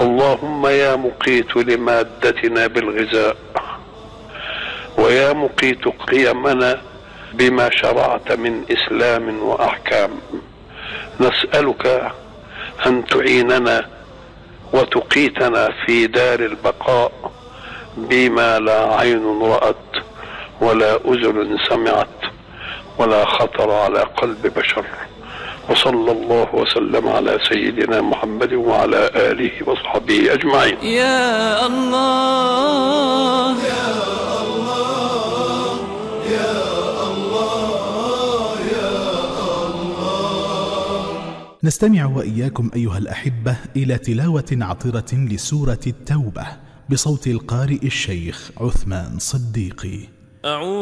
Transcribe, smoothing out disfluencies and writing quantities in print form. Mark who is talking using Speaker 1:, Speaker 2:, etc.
Speaker 1: اللهم يا مقيت لمادتنا بالغذاء، ويا مقيت قيمنا بما شرعت من إسلام وأحكام، نسألك أن تعيننا وتقيتنا في دار البقاء بما لا عين رأت ولا أذن سمعت ولا خطر على قلب بشر. وصلى الله وسلم على سيدنا محمد وعلى آله وصحبه أجمعين.
Speaker 2: يا الله يا
Speaker 3: الله يا الله يا الله.
Speaker 4: نستمع وإياكم أيها الأحبة إلى تلاوة عطرة لسورة التوبة بصوت القارئ الشيخ عثمان صديقي.